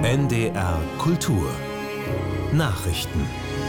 NDR Kultur Nachrichten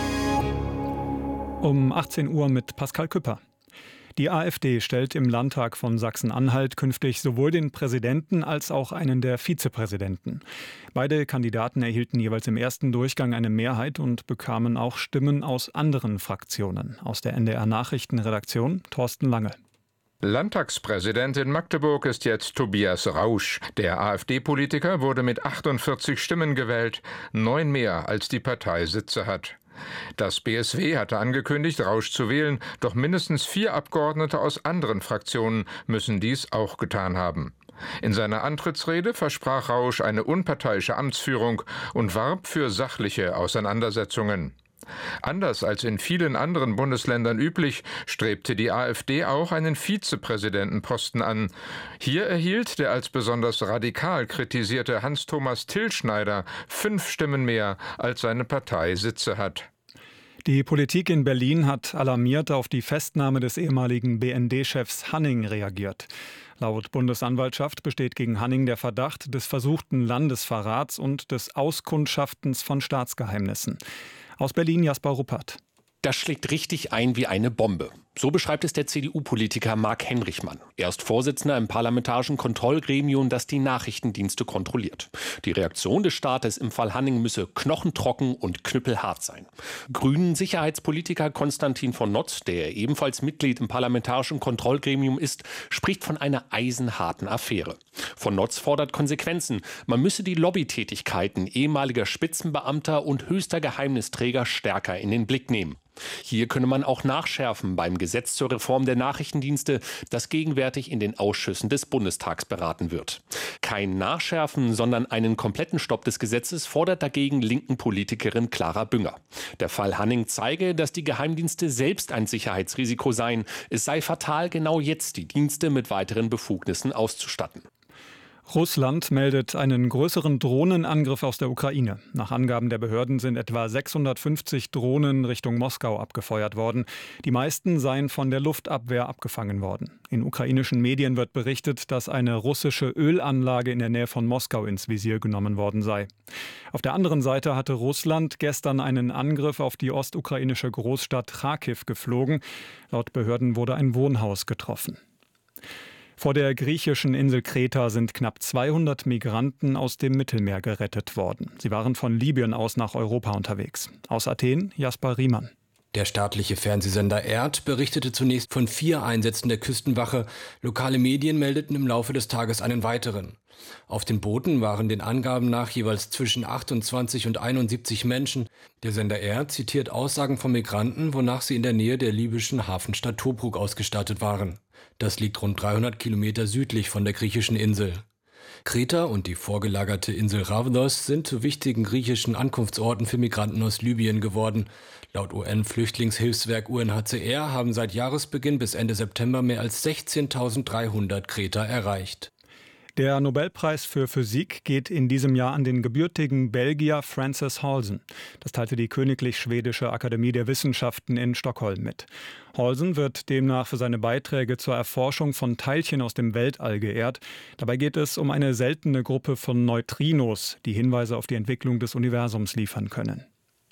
Um 18 Uhr mit Pascal Küpper. Die AfD stellt im Landtag von Sachsen-Anhalt künftig sowohl den Präsidenten als auch einen der Vizepräsidenten. Beide Kandidaten erhielten jeweils im ersten Durchgang eine Mehrheit und bekamen auch Stimmen aus anderen Fraktionen. Aus der NDR Nachrichtenredaktion Thorsten Lange. Landtagspräsident in Magdeburg ist jetzt Tobias Rausch. Der AfD-Politiker wurde mit 48 Stimmen gewählt, 9 mehr als die Partei Sitze hat. Das BSW hatte angekündigt, Rausch zu wählen, doch mindestens 4 Abgeordnete aus anderen Fraktionen müssen dies auch getan haben. In seiner Antrittsrede versprach Rausch eine unparteiische Amtsführung und warb für sachliche Auseinandersetzungen. Anders als in vielen anderen Bundesländern üblich, strebte die AfD auch einen Vizepräsidentenposten an. Hier erhielt der als besonders radikal kritisierte Hans-Thomas Tillschneider 5 Stimmen mehr, als seine Partei Sitze hat. Die Politik in Berlin hat alarmiert auf die Festnahme des ehemaligen BND-Chefs Hanning reagiert. Laut Bundesanwaltschaft besteht gegen Hanning der Verdacht des versuchten Landesverrats und des Auskundschaftens von Staatsgeheimnissen. Aus Berlin Jasper Ruppert. Das schlägt richtig ein wie eine Bombe. So beschreibt es der CDU-Politiker Marc Henrichmann. Er ist Vorsitzender im parlamentarischen Kontrollgremium, das die Nachrichtendienste kontrolliert. Die Reaktion des Staates im Fall Hanning müsse knochentrocken und knüppelhart sein. Grünen-Sicherheitspolitiker Konstantin von Notz, der ebenfalls Mitglied im parlamentarischen Kontrollgremium ist, spricht von einer eisenharten Affäre. Von Notz fordert Konsequenzen. Man müsse die Lobbytätigkeiten ehemaliger Spitzenbeamter und höchster Geheimnisträger stärker in den Blick nehmen. Hier könne man auch nachschärfen beim Gesetz zur Reform der Nachrichtendienste, das gegenwärtig in den Ausschüssen des Bundestags beraten wird. Kein Nachschärfen, sondern einen kompletten Stopp des Gesetzes fordert dagegen linken Politikerin Clara Bünger. Der Fall Hanning zeige, dass die Geheimdienste selbst ein Sicherheitsrisiko seien. Es sei fatal, genau jetzt die Dienste mit weiteren Befugnissen auszustatten. Russland meldet einen größeren Drohnenangriff aus der Ukraine. Nach Angaben der Behörden sind etwa 650 Drohnen Richtung Moskau abgefeuert worden. Die meisten seien von der Luftabwehr abgefangen worden. In ukrainischen Medien wird berichtet, dass eine russische Ölanlage in der Nähe von Moskau ins Visier genommen worden sei. Auf der anderen Seite hatte Russland gestern einen Angriff auf die ostukrainische Großstadt Charkiw geflogen. Laut Behörden wurde ein Wohnhaus getroffen. Vor der griechischen Insel Kreta sind knapp 200 Migranten aus dem Mittelmeer gerettet worden. Sie waren von Libyen aus nach Europa unterwegs. Aus Athen, Jasper Riemann. Der staatliche Fernsehsender ERD berichtete zunächst von 4 Einsätzen der Küstenwache. Lokale Medien meldeten im Laufe des Tages einen weiteren. Auf den Booten waren den Angaben nach jeweils zwischen 28 und 71 Menschen. Der Sender ERD zitiert Aussagen von Migranten, wonach sie in der Nähe der libyschen Hafenstadt Tobruk ausgestattet waren. Das liegt rund 300 Kilometer südlich von der griechischen Insel. Kreta und die vorgelagerte Insel Rhodos sind zu wichtigen griechischen Ankunftsorten für Migranten aus Libyen geworden. Laut UN-Flüchtlingshilfswerk UNHCR haben seit Jahresbeginn bis Ende September mehr als 16.300 Kreter erreicht. Der Nobelpreis für Physik geht in diesem Jahr an den gebürtigen Belgier Francis Halsen. Das teilte die Königlich Schwedische Akademie der Wissenschaften in Stockholm mit. Halsen wird demnach für seine Beiträge zur Erforschung von Teilchen aus dem Weltall geehrt. Dabei geht es um eine seltene Gruppe von Neutrinos, die Hinweise auf die Entwicklung des Universums liefern können.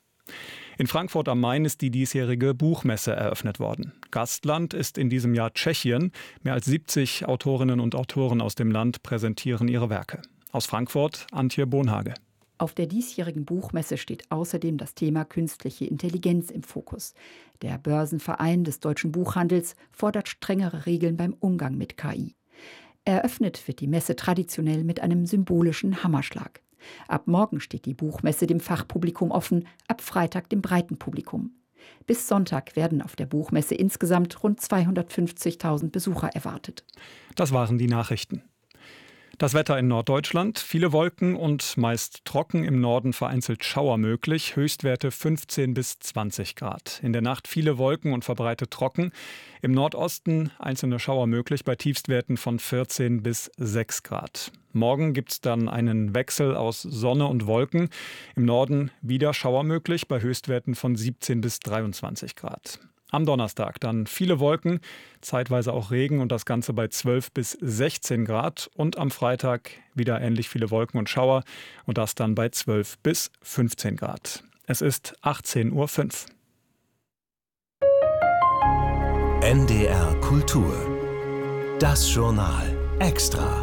In Frankfurt am Main ist die diesjährige Buchmesse eröffnet worden. Gastland ist in diesem Jahr Tschechien. Mehr als 70 Autorinnen und Autoren aus dem Land präsentieren ihre Werke. Aus Frankfurt, Antje Bonhage. Auf der diesjährigen Buchmesse steht außerdem das Thema künstliche Intelligenz im Fokus. Der Börsenverein des deutschen Buchhandels fordert strengere Regeln beim Umgang mit KI. Eröffnet wird die Messe traditionell mit einem symbolischen Hammerschlag. Ab morgen steht die Buchmesse dem Fachpublikum offen, ab Freitag dem breiten Publikum. Bis Sonntag werden auf der Buchmesse insgesamt rund 250.000 Besucher erwartet. Das waren die Nachrichten. Das Wetter in Norddeutschland, viele Wolken und meist trocken, im Norden vereinzelt Schauer möglich, Höchstwerte 15 bis 20 Grad. In der Nacht viele Wolken und verbreitet trocken, im Nordosten einzelne Schauer möglich bei Tiefstwerten von 14 bis 6 Grad. Morgen gibt es dann einen Wechsel aus Sonne und Wolken, im Norden wieder Schauer möglich bei Höchstwerten von 17 bis 23 Grad. Am Donnerstag dann viele Wolken, zeitweise auch Regen und das Ganze bei 12 bis 16 Grad. Und am Freitag wieder ähnlich viele Wolken und Schauer und das dann bei 12 bis 15 Grad. Es ist 18:05 Uhr. NDR Kultur. Das Journal Extra.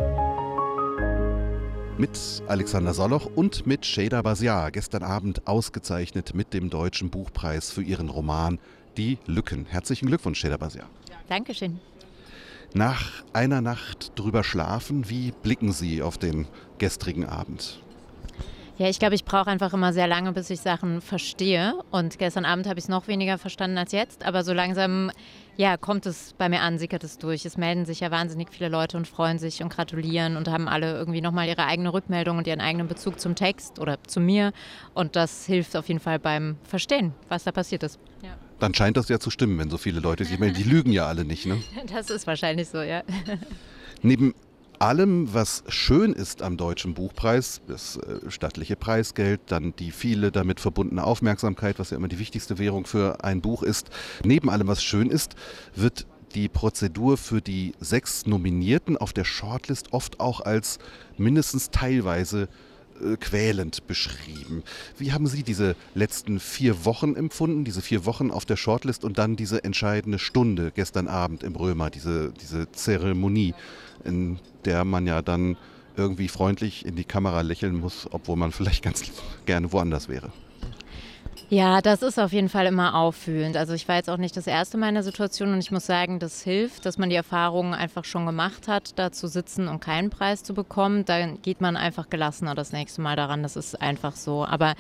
Mit Alexander Soloch und mit Şeyda Basiar, gestern Abend ausgezeichnet mit dem Deutschen Buchpreis für ihren Roman Die Lücken. Herzlichen Glückwunsch, Şeyda Basiar. Dankeschön. Nach einer Nacht drüber schlafen, wie blicken Sie auf den gestrigen Abend? Ja, ich glaube, ich brauche einfach immer sehr lange, bis ich Sachen verstehe. Und gestern Abend habe ich es noch weniger verstanden als jetzt. Aber so langsam kommt es bei mir an, sickert es durch. Es melden sich ja wahnsinnig viele Leute und freuen sich und gratulieren und haben alle irgendwie nochmal ihre eigene Rückmeldung und ihren eigenen Bezug zum Text oder zu mir. Und das hilft auf jeden Fall beim Verstehen, was da passiert ist. Ja. Dann scheint das ja zu stimmen, wenn so viele Leute sich melden. Die lügen ja alle nicht, ne? Das ist wahrscheinlich so, ja. Neben allem, was schön ist am Deutschen Buchpreis, das stattliche Preisgeld, dann die viele damit verbundene Aufmerksamkeit, was ja immer die wichtigste Währung für ein Buch ist. Neben allem, was schön ist, wird die Prozedur für die 6 Nominierten auf der Shortlist oft auch als mindestens teilweise quälend beschrieben. Wie haben Sie diese letzten 4 Wochen empfunden, diese 4 Wochen auf der Shortlist und dann diese entscheidende Stunde gestern Abend im Römer, diese Zeremonie, in der man ja dann irgendwie freundlich in die Kamera lächeln muss, obwohl man vielleicht ganz gerne woanders wäre? Ja, das ist auf jeden Fall immer auffühlend. Also ich war jetzt auch nicht das erste Mal in der Situation und ich muss sagen, das hilft, dass man die Erfahrungen einfach schon gemacht hat, da zu sitzen und keinen Preis zu bekommen. Dann geht man einfach gelassener das nächste Mal daran. Das ist einfach so. Aber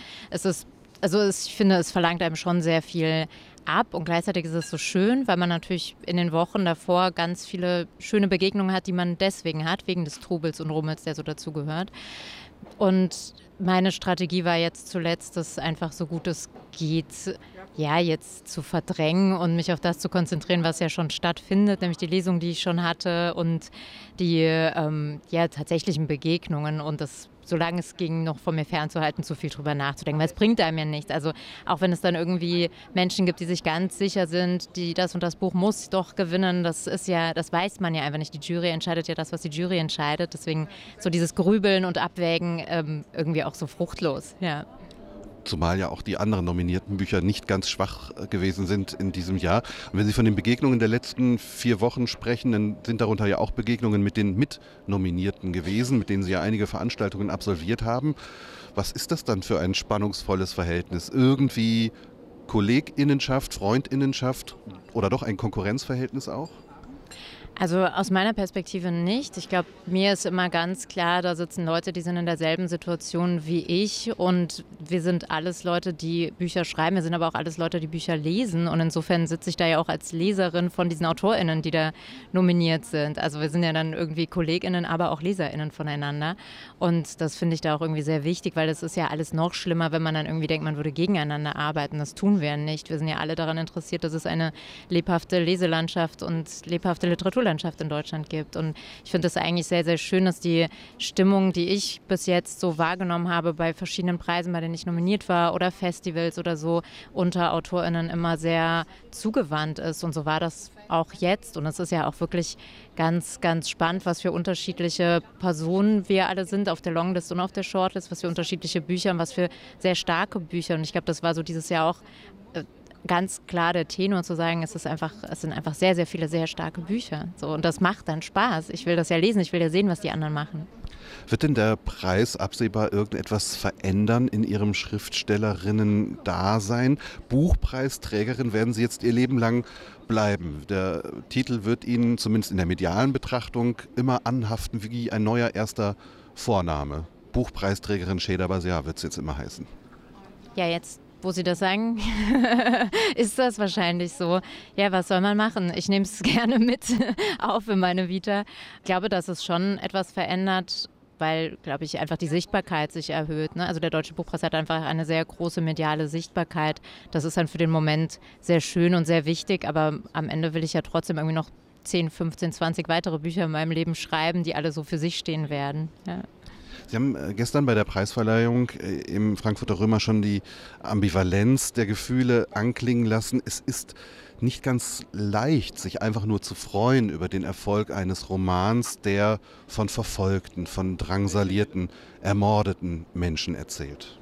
ich finde, es verlangt einem schon sehr viel ab und gleichzeitig ist es so schön, weil man natürlich in den Wochen davor ganz viele schöne Begegnungen hat, die man deswegen hat, wegen des Trubels und Rummels, der so dazugehört. Und meine Strategie war jetzt zuletzt, das einfach so gut es geht, jetzt zu verdrängen und mich auf das zu konzentrieren, was ja schon stattfindet, nämlich die Lesung, die ich schon hatte und die tatsächlichen Begegnungen und das, solange es ging, noch von mir fernzuhalten, zu viel drüber nachzudenken, weil es bringt einem ja nichts. Also auch wenn es dann irgendwie Menschen gibt, die sich ganz sicher sind, die das und das Buch muss doch gewinnen, das weiß man ja einfach nicht. Die Jury entscheidet ja das, was die Jury entscheidet. Deswegen so dieses Grübeln und Abwägen irgendwie auch so fruchtlos, ja. Zumal ja auch die anderen nominierten Bücher nicht ganz schwach gewesen sind in diesem Jahr. Und wenn Sie von den Begegnungen der letzten 4 Wochen sprechen, dann sind darunter ja auch Begegnungen mit den Mitnominierten gewesen, mit denen Sie ja einige Veranstaltungen absolviert haben. Was ist das dann für ein spannungsvolles Verhältnis? Irgendwie KollegInnenschaft, FreundInnenschaft oder doch ein Konkurrenzverhältnis auch? Also aus meiner Perspektive nicht. Ich glaube, mir ist immer ganz klar, da sitzen Leute, die sind in derselben Situation wie ich und wir sind alles Leute, die Bücher schreiben, wir sind aber auch alles Leute, die Bücher lesen und insofern sitze ich da ja auch als Leserin von diesen AutorInnen, die da nominiert sind. Also wir sind ja dann irgendwie KollegInnen, aber auch LeserInnen voneinander und das finde ich da auch irgendwie sehr wichtig, weil das ist ja alles noch schlimmer, wenn man dann irgendwie denkt, man würde gegeneinander arbeiten. Das tun wir nicht. Wir sind ja alle daran interessiert, dass es eine lebhafte Leselandschaft und lebhafte Literaturlandschaft in Deutschland gibt. Und ich finde es eigentlich sehr, sehr schön, dass die Stimmung, die ich bis jetzt so wahrgenommen habe bei verschiedenen Preisen, bei denen ich nominiert war oder Festivals oder so, unter AutorInnen immer sehr zugewandt ist. Und so war das auch jetzt. Und es ist ja auch wirklich ganz, ganz spannend, was für unterschiedliche Personen wir alle sind auf der Longlist und auf der Shortlist, was für unterschiedliche Bücher und was für sehr starke Bücher. Und ich glaube, das war so dieses Jahr auch ganz klar der Tenor zu sagen, es sind einfach sehr, sehr viele sehr starke Bücher. So, und das macht dann Spaß. Ich will das ja lesen, ich will ja sehen, was die anderen machen. Wird denn der Preis absehbar irgendetwas verändern in Ihrem Schriftstellerinnen-Dasein? Buchpreisträgerin werden Sie jetzt Ihr Leben lang bleiben. Der Titel wird Ihnen zumindest in der medialen Betrachtung immer anhaften wie ein neuer erster Vorname. Buchpreisträgerin Şeyda Basiar wird es jetzt immer heißen. Ja, jetzt wo Sie das sagen, ist das wahrscheinlich so. Ja, was soll man machen? Ich nehme es gerne mit auf in meine Vita. Ich glaube, dass es schon etwas verändert, weil, glaube ich, einfach die Sichtbarkeit sich erhöht. Ne? Also der Deutsche Buchpreis hat einfach eine sehr große mediale Sichtbarkeit. Das ist dann für den Moment sehr schön und sehr wichtig, aber am Ende will ich ja trotzdem irgendwie noch 10, 15, 20 weitere Bücher in meinem Leben schreiben, die alle so für sich stehen werden. Ja. Sie haben gestern bei der Preisverleihung im Frankfurter Römer schon die Ambivalenz der Gefühle anklingen lassen. Es ist nicht ganz leicht, sich einfach nur zu freuen über den Erfolg eines Romans, der von verfolgten, von drangsalierten, ermordeten Menschen erzählt.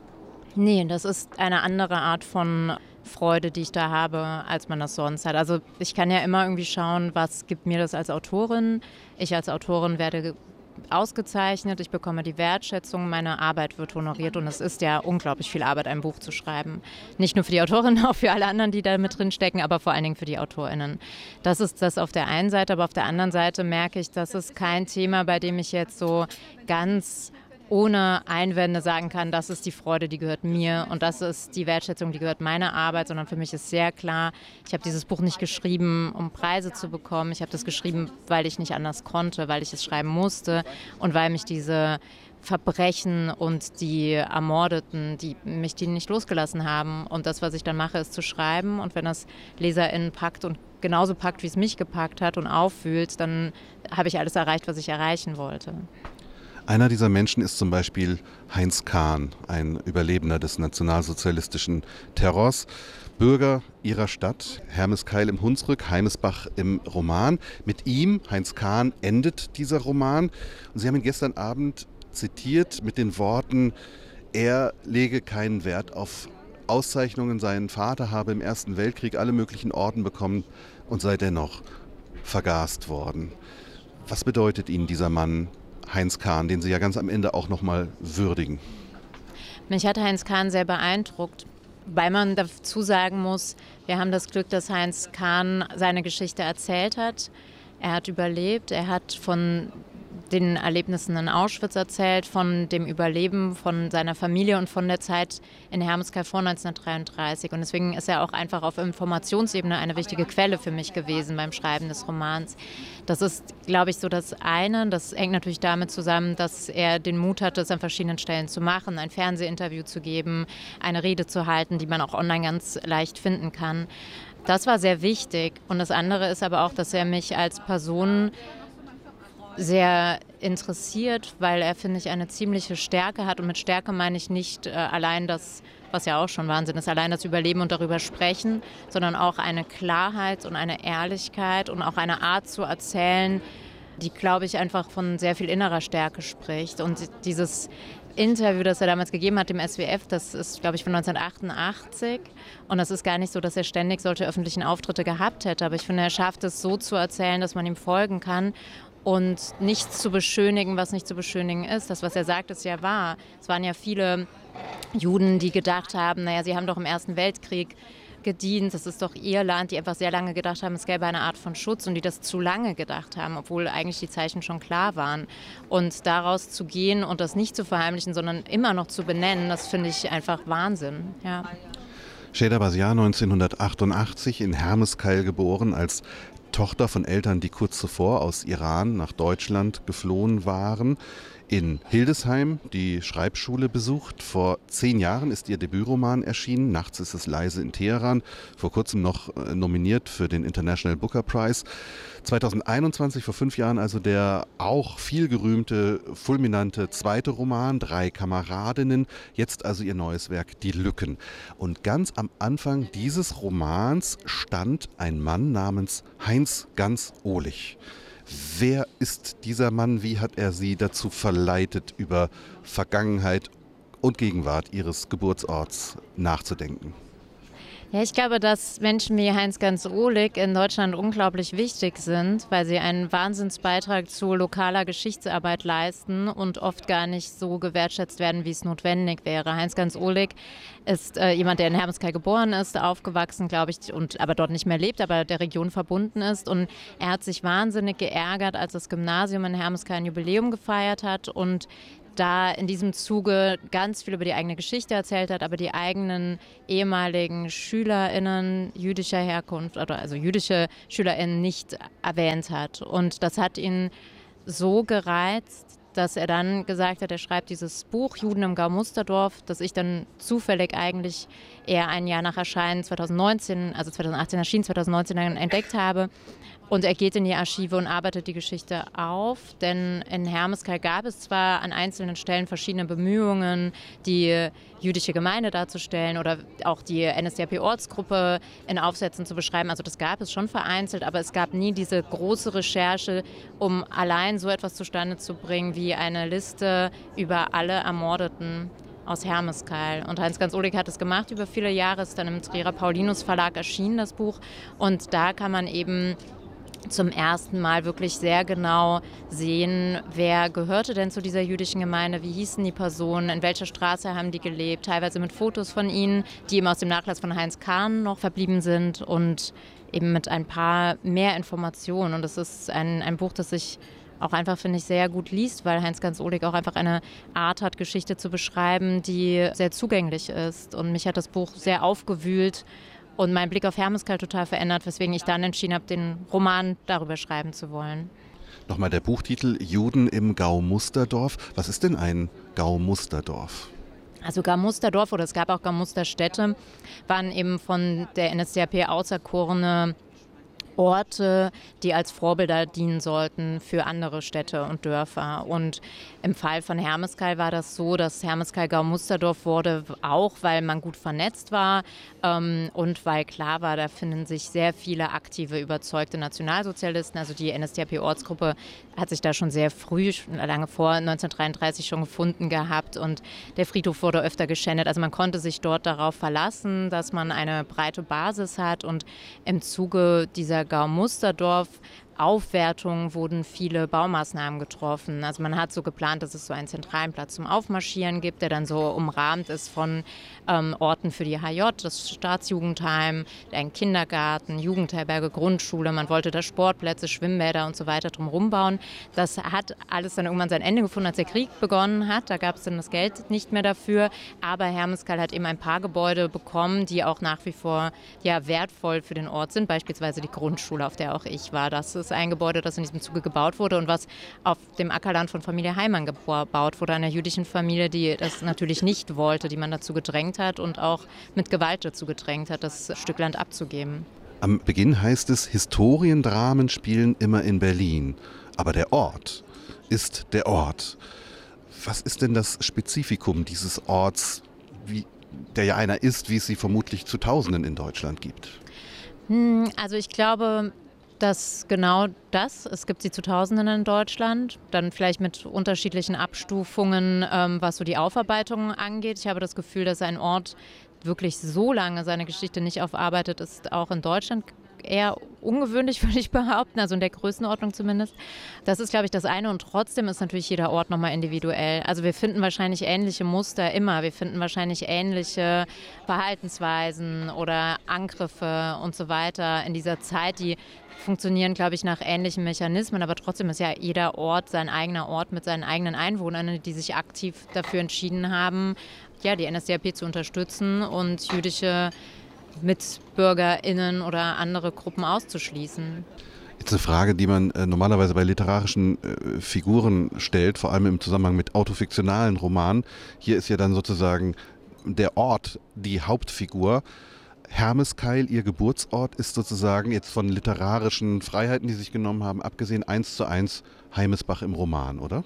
Nee, das ist eine andere Art von Freude, die ich da habe, als man das sonst hat. Also ich kann ja immer irgendwie schauen, was gibt mir das als Autorin. Ich als Autorin werde ausgezeichnet, ich bekomme die Wertschätzung, meine Arbeit wird honoriert und es ist ja unglaublich viel Arbeit, ein Buch zu schreiben. Nicht nur für die Autorin, auch für alle anderen, die da mit drin stecken, aber vor allen Dingen für die AutorInnen. Das ist das auf der einen Seite, aber auf der anderen Seite merke ich, das ist kein Thema, bei dem ich jetzt so ganz ohne Einwände sagen kann, das ist die Freude, die gehört mir und das ist die Wertschätzung, die gehört meiner Arbeit, sondern für mich ist sehr klar, ich habe dieses Buch nicht geschrieben, um Preise zu bekommen. Ich habe das geschrieben, weil ich nicht anders konnte, weil ich es schreiben musste und weil mich diese Verbrechen und die Ermordeten, die nicht losgelassen haben. Und das, was ich dann mache, ist zu schreiben. Und wenn das LeserInnen packt und genauso packt, wie es mich gepackt hat und auffühlt, dann habe ich alles erreicht, was ich erreichen wollte. Einer dieser Menschen ist zum Beispiel Heinz Kahn, ein Überlebender des nationalsozialistischen Terrors, Bürger ihrer Stadt, Hermeskeil im Hunsrück, Heimesbach im Roman. Mit ihm, Heinz Kahn, endet dieser Roman. Und Sie haben ihn gestern Abend zitiert mit den Worten, er lege keinen Wert auf Auszeichnungen. Sein Vater habe im Ersten Weltkrieg alle möglichen Orden bekommen und sei dennoch vergast worden. Was bedeutet Ihnen dieser Mann, Heinz Kahn, den Sie ja ganz am Ende auch nochmal würdigen? Mich hat Heinz Kahn sehr beeindruckt, weil man dazu sagen muss, wir haben das Glück, dass Heinz Kahn seine Geschichte erzählt hat. Er hat überlebt, er hat von den Erlebnissen in Auschwitz erzählt, von dem Überleben von seiner Familie und von der Zeit in Hermeskeil vor 1933. Und deswegen ist er auch einfach auf Informationsebene eine wichtige Quelle für mich gewesen beim Schreiben des Romans. Das ist, glaube ich, so das eine. Das hängt natürlich damit zusammen, dass er den Mut hatte, es an verschiedenen Stellen zu machen, ein Fernsehinterview zu geben, eine Rede zu halten, die man auch online ganz leicht finden kann. Das war sehr wichtig. Und das andere ist aber auch, dass er mich als Person sehr interessiert, weil er, finde ich, eine ziemliche Stärke hat. Und mit Stärke meine ich nicht allein das, was ja auch schon Wahnsinn ist, allein das Überleben und darüber sprechen, sondern auch eine Klarheit und eine Ehrlichkeit und auch eine Art zu erzählen, die, glaube ich, einfach von sehr viel innerer Stärke spricht. Und dieses Interview, das er damals gegeben hat, dem SWF, das ist, glaube ich, von 1988. Und das ist gar nicht so, dass er ständig solche öffentlichen Auftritte gehabt hätte. Aber ich finde, er schafft es so zu erzählen, dass man ihm folgen kann. Und nichts zu beschönigen, was nicht zu beschönigen ist. Das, was er sagt, ist ja wahr. Es waren ja viele Juden, die gedacht haben, naja, sie haben doch im Ersten Weltkrieg gedient, das ist doch ihr Land, die einfach sehr lange gedacht haben, es gäbe eine Art von Schutz und die das zu lange gedacht haben, obwohl eigentlich die Zeichen schon klar waren. Und daraus zu gehen und das nicht zu verheimlichen, sondern immer noch zu benennen, das finde ich einfach Wahnsinn. Ja. Şeyda Basiar, 1988 in Hermeskeil geboren, als Tochter von Eltern, die kurz zuvor aus Iran nach Deutschland geflohen waren, in Hildesheim die Schreibschule besucht. Vor 10 Jahren ist ihr Debütroman erschienen, Nachts ist es leise in Teheran, vor kurzem noch nominiert für den International Booker Prize. 2021, vor 5 Jahren, also der auch viel gerühmte, fulminante zweite Roman, 3 Kameradinnen, jetzt also ihr neues Werk, Die Lücken. Und ganz am Anfang dieses Romans stand ein Mann namens Heinz Ganz Ohlig. Wer ist dieser Mann? Wie hat er Sie dazu verleitet, über Vergangenheit und Gegenwart Ihres Geburtsorts nachzudenken? Ja, ich glaube, dass Menschen wie Heinz Ganz Ohlig in Deutschland unglaublich wichtig sind, weil sie einen Wahnsinnsbeitrag zu lokaler Geschichtsarbeit leisten und oft gar nicht so gewertschätzt werden, wie es notwendig wäre. Heinz Ganz Ohlig ist jemand, der in Hermeskeil geboren ist, aufgewachsen, glaube ich, aber dort nicht mehr lebt, aber der Region verbunden ist. Und er hat sich wahnsinnig geärgert, als das Gymnasium in Hermeskeil ein Jubiläum gefeiert hat und da in diesem Zuge ganz viel über die eigene Geschichte erzählt hat, aber die eigenen ehemaligen SchülerInnen jüdischer Herkunft, also jüdische SchülerInnen nicht erwähnt hat. Und das hat ihn so gereizt, dass er dann gesagt hat, er schreibt dieses Buch Juden im Gau Musterdorf, das ich dann zufällig eigentlich eher ein Jahr nach Erscheinen 2019, also 2018 erschien, 2019 dann entdeckt habe. Und er geht in die Archive und arbeitet die Geschichte auf, denn in Hermeskeil gab es zwar an einzelnen Stellen verschiedene Bemühungen, die jüdische Gemeinde darzustellen oder auch die NSDAP-Ortsgruppe in Aufsätzen zu beschreiben. Also das gab es schon vereinzelt, aber es gab nie diese große Recherche, um allein so etwas zustande zu bringen wie eine Liste über alle Ermordeten aus Hermeskeil. Und Heinz-Ganz Ohlig hat es gemacht über viele Jahre, ist dann im Trierer Paulinus Verlag erschienen, das Buch. Und da kann man eben zum ersten Mal wirklich sehr genau sehen, wer gehörte denn zu dieser jüdischen Gemeinde, wie hießen die Personen, in welcher Straße haben die gelebt, teilweise mit Fotos von ihnen, die eben aus dem Nachlass von Heinz Kahn noch verblieben sind und eben mit ein paar mehr Informationen. Und das ist ein Buch, das sich auch einfach, finde ich, sehr gut liest, weil Heinz-Ganz Ohlig auch einfach eine Art hat, Geschichte zu beschreiben, die sehr zugänglich ist. Und mich hat das Buch sehr aufgewühlt und meinen Blick auf Hermeskeil total verändert, weswegen ich dann entschieden habe, den Roman darüber schreiben zu wollen. Nochmal der Buchtitel Juden im Gau-Musterdorf. Was ist denn ein Gau-Musterdorf? Also Gau-Musterdorf oder es gab auch Gau-Musterstädte, waren eben von der NSDAP auserkorene Orte, die als Vorbilder dienen sollten für andere Städte und Dörfer. Und im Fall von Hermeskeil war das so, dass Hermeskeil Gau-Musterdorf wurde, auch weil man gut vernetzt war und weil klar war, da finden sich sehr viele aktive, überzeugte Nationalsozialisten. Also die NSDAP-Ortsgruppe hat sich da schon sehr früh, lange vor 1933 schon gefunden gehabt und der Friedhof wurde öfter geschändet. Also man konnte sich dort darauf verlassen, dass man eine breite Basis hat und im Zuge dieser Gau-Musterdorf Aufwertung wurden viele Baumaßnahmen getroffen. Also man hat so geplant, dass es so einen zentralen Platz zum Aufmarschieren gibt, der dann so umrahmt ist von Orten für die HJ, das Staatsjugendheim, ein Kindergarten, Jugendherberge, Grundschule. Man wollte da Sportplätze, Schwimmbäder und so weiter drumherum bauen. Das hat alles dann irgendwann sein Ende gefunden, als der Krieg begonnen hat. Da gab es dann das Geld nicht mehr dafür. Aber Hermeskeil hat eben ein paar Gebäude bekommen, die auch nach wie vor wertvoll für den Ort sind. Beispielsweise die Grundschule, auf der auch ich war. Das ist ein Gebäude, das in diesem Zuge gebaut wurde und was auf dem Ackerland von Familie Heimann gebaut wurde, einer jüdischen Familie, die das natürlich nicht wollte, die man dazu gedrängt hat und auch mit Gewalt dazu gedrängt hat, das Stück Land abzugeben. Am Beginn heißt es, Historiendramen spielen immer in Berlin, aber der Ort ist der Ort. Was ist denn das Spezifikum dieses Orts, der ja einer ist, wie es sie vermutlich zu Tausenden in Deutschland gibt? Also ich glaube, dass genau das, es gibt sie zu Tausenden in Deutschland, dann vielleicht mit unterschiedlichen Abstufungen, was so die Aufarbeitung angeht. Ich habe das Gefühl, dass ein Ort wirklich so lange seine Geschichte nicht aufarbeitet, ist auch in Deutschland eher ungewöhnlich, würde ich behaupten, also in der Größenordnung zumindest. Das ist, glaube ich, das eine und trotzdem ist natürlich jeder Ort nochmal individuell. Also wir finden wahrscheinlich ähnliche Muster immer, wir finden wahrscheinlich ähnliche Verhaltensweisen oder Angriffe und so weiter in dieser Zeit, die funktionieren, glaube ich, nach ähnlichen Mechanismen, aber trotzdem ist ja jeder Ort sein eigener Ort mit seinen eigenen Einwohnern, die sich aktiv dafür entschieden haben, die NSDAP zu unterstützen und jüdische MitbürgerInnen oder andere Gruppen auszuschließen. Jetzt eine Frage, die man normalerweise bei literarischen Figuren stellt, vor allem im Zusammenhang mit autofiktionalen Romanen. Hier ist ja dann sozusagen der Ort die Hauptfigur. Hermeskeil, ihr Geburtsort, ist sozusagen jetzt von literarischen Freiheiten, die sie sich genommen haben, abgesehen 1:1 Heimesbach im Roman, oder?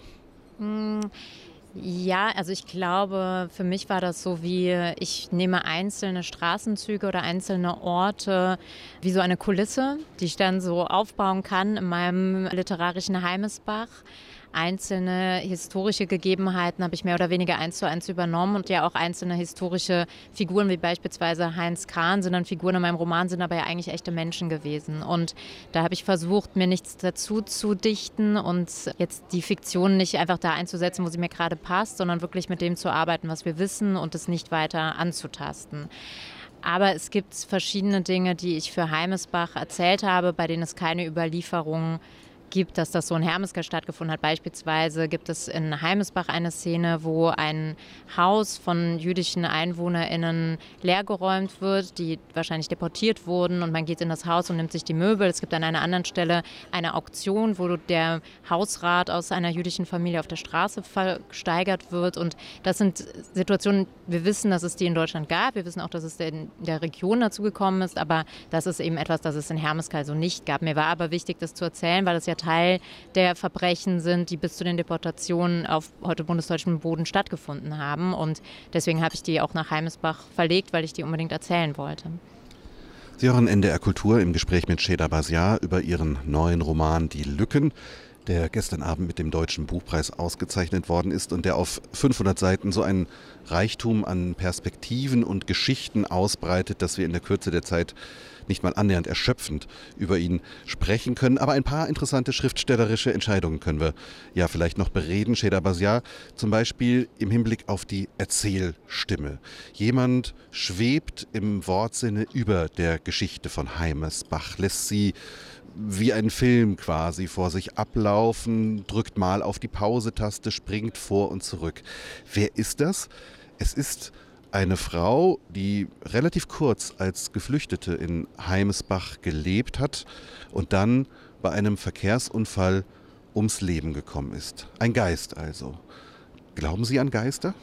Ja, also ich glaube, für mich war das so wie, ich nehme einzelne Straßenzüge oder einzelne Orte wie so eine Kulisse, die ich dann so aufbauen kann in meinem literarischen Heimesbach. Einzelne historische Gegebenheiten habe ich mehr oder weniger 1:1 übernommen und ja auch einzelne historische Figuren, wie beispielsweise Heinz Kahn, sind dann Figuren in meinem Roman, sind aber ja eigentlich echte Menschen gewesen. Und da habe ich versucht, mir nichts dazu zu dichten und jetzt die Fiktion nicht einfach da einzusetzen, wo sie mir gerade passt, sondern wirklich mit dem zu arbeiten, was wir wissen und es nicht weiter anzutasten. Aber es gibt verschiedene Dinge, die ich für Heimesbach erzählt habe, bei denen es keine Überlieferung gibt, dass das so in Hermeskeil stattgefunden hat. Beispielsweise gibt es in Heimesbach eine Szene, wo ein Haus von jüdischen EinwohnerInnen leergeräumt wird, die wahrscheinlich deportiert wurden, und man geht in das Haus und nimmt sich die Möbel. Es gibt an einer anderen Stelle eine Auktion, wo der Hausrat aus einer jüdischen Familie auf der Straße versteigert wird, und das sind Situationen, wir wissen, dass es die in Deutschland gab, wir wissen auch, dass es in der Region dazu gekommen ist, aber das ist eben etwas, das es in Hermeskeil so nicht gab. Mir war aber wichtig, das zu erzählen, weil es ja Teil der Verbrechen sind, die bis zu den Deportationen auf heute bundesdeutschem Boden stattgefunden haben. Und deswegen habe ich die auch nach Heimesbach verlegt, weil ich die unbedingt erzählen wollte. Sie hören NDR Kultur im Gespräch mit Sheda Basiar über ihren neuen Roman Die Lücken, der gestern Abend mit dem Deutschen Buchpreis ausgezeichnet worden ist und der auf 500 Seiten so einen Reichtum an Perspektiven und Geschichten ausbreitet, dass wir in der Kürze der Zeit nicht mal annähernd erschöpfend über ihn sprechen können. Aber ein paar interessante schriftstellerische Entscheidungen können wir ja vielleicht noch bereden. Sheda Basiar, zum Beispiel im Hinblick auf die Erzählstimme. Jemand schwebt im Wortsinne über der Geschichte von Heimesbach, lässt sie wie ein Film quasi vor sich ablaufen, drückt mal auf die Pause-Taste, springt vor und zurück. Wer ist das? Es ist eine Frau, die relativ kurz als Geflüchtete in Heimesbach gelebt hat und dann bei einem Verkehrsunfall ums Leben gekommen ist. Ein Geist also. Glauben Sie an Geister?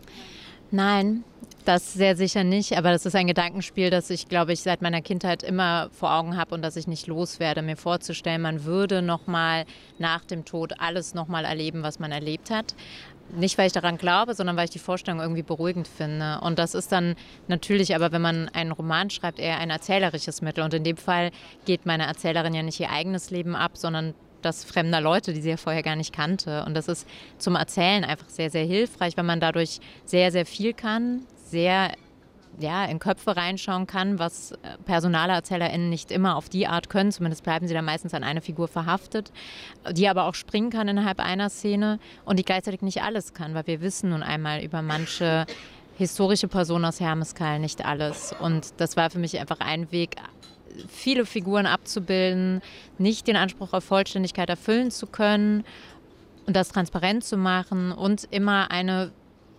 Nein, das sehr sicher nicht, aber das ist ein Gedankenspiel, das ich, glaube ich, seit meiner Kindheit immer vor Augen habe und das ich nicht loswerde, mir vorzustellen, man würde nochmal nach dem Tod alles nochmal erleben, was man erlebt hat. Nicht, weil ich daran glaube, sondern weil ich die Vorstellung irgendwie beruhigend finde. Und das ist dann natürlich aber, wenn man einen Roman schreibt, eher ein erzählerisches Mittel. Und in dem Fall geht meine Erzählerin ja nicht ihr eigenes Leben ab, sondern das fremder Leute, die sie ja vorher gar nicht kannte. Und das ist zum Erzählen einfach sehr, sehr hilfreich, weil man dadurch sehr, sehr viel kann, sehr in Köpfe reinschauen kann, was personale ErzählerInnen nicht immer auf die Art können. Zumindest bleiben sie da meistens an eine Figur verhaftet, die aber auch springen kann innerhalb einer Szene und die gleichzeitig nicht alles kann, weil wir wissen nun einmal über manche historische Personen aus Hermeskeil nicht alles. Und das war für mich einfach ein Weg, viele Figuren abzubilden, nicht den Anspruch auf Vollständigkeit erfüllen zu können und das transparent zu machen und immer eine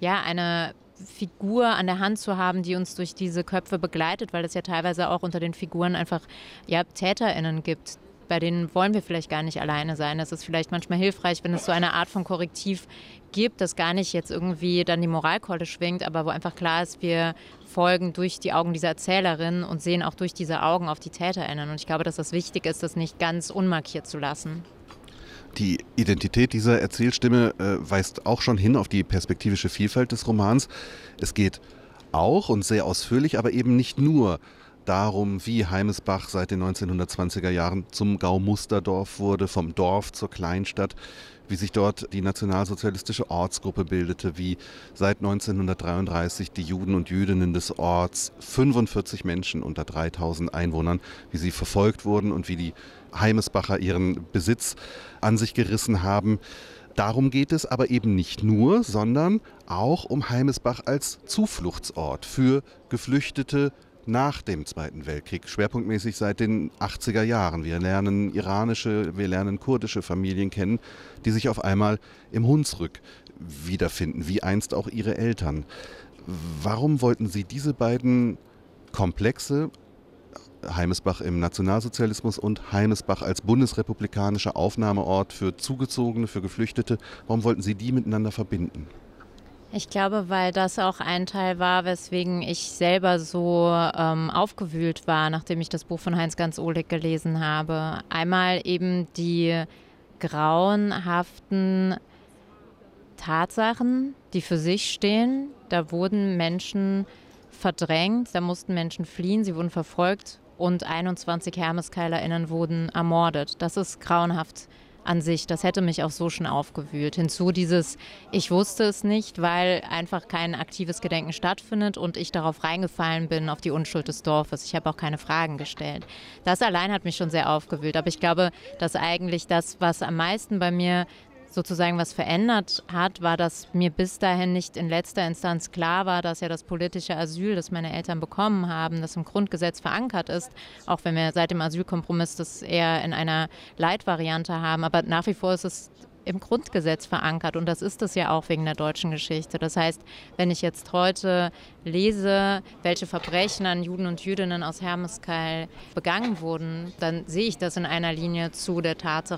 Figur an der Hand zu haben, die uns durch diese Köpfe begleitet, weil es ja teilweise auch unter den Figuren einfach TäterInnen gibt. Bei denen wollen wir vielleicht gar nicht alleine sein. Es ist vielleicht manchmal hilfreich, wenn es so eine Art von Korrektiv gibt, das gar nicht jetzt irgendwie dann die Moralkeule schwingt, aber wo einfach klar ist, wir folgen durch die Augen dieser Erzählerin und sehen auch durch diese Augen auf die TäterInnen. Und ich glaube, dass das wichtig ist, das nicht ganz unmarkiert zu lassen. Die Identität dieser Erzählstimme weist auch schon hin auf die perspektivische Vielfalt des Romans. Es geht auch und sehr ausführlich, aber eben nicht nur darum, wie Heimesbach seit den 1920er Jahren zum Gaumusterdorf wurde, vom Dorf zur Kleinstadt, wie sich dort die nationalsozialistische Ortsgruppe bildete, wie seit 1933 die Juden und Jüdinnen des Orts, 45 Menschen unter 3000 Einwohnern, wie sie verfolgt wurden und wie die Heimesbacher ihren Besitz an sich gerissen haben. Darum geht es aber eben nicht nur, sondern auch um Heimesbach als Zufluchtsort für Geflüchtete nach dem Zweiten Weltkrieg, schwerpunktmäßig seit den 80er Jahren. Wir lernen kurdische Familien kennen, die sich auf einmal im Hunsrück wiederfinden, wie einst auch ihre Eltern. Warum wollten Sie diese beiden Komplexe, Heimesbach im Nationalsozialismus und Heimesbach als bundesrepublikanischer Aufnahmeort für Zugezogene, für Geflüchtete, warum wollten Sie die miteinander verbinden? Ich glaube, weil das auch ein Teil war, weswegen ich selber so aufgewühlt war, nachdem ich das Buch von Heinz-Ganz-Ohlig gelesen habe. Einmal eben die grauenhaften Tatsachen, die für sich stehen. Da wurden Menschen verdrängt, da mussten Menschen fliehen, sie wurden verfolgt und 21 HermeskeilerInnen wurden ermordet. Das ist grauenhaft an sich, das hätte mich auch so schon aufgewühlt. Hinzu dieses, ich wusste es nicht, weil einfach kein aktives Gedenken stattfindet und ich darauf reingefallen bin, auf die Unschuld des Dorfes. Ich habe auch keine Fragen gestellt. Das allein hat mich schon sehr aufgewühlt, aber ich glaube, dass eigentlich das, was am meisten bei mir sozusagen was verändert hat, war, dass mir bis dahin nicht in letzter Instanz klar war, dass ja das politische Asyl, das meine Eltern bekommen haben, das im Grundgesetz verankert ist, auch wenn wir seit dem Asylkompromiss das eher in einer Leitvariante haben, aber nach wie vor ist es im Grundgesetz verankert und das ist es ja auch wegen der deutschen Geschichte. Das heißt, wenn ich jetzt heute lese, welche Verbrechen an Juden und Jüdinnen aus Hermeskeil begangen wurden, dann sehe ich das in einer Linie zu der Tatsache,